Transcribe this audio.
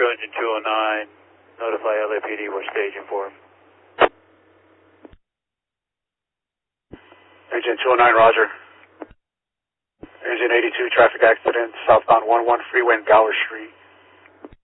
Metro Engine 209, notify LAPD we're staging for him. Engine 209, roger. Engine 82, traffic accident, southbound 11 freeway in Gower Street.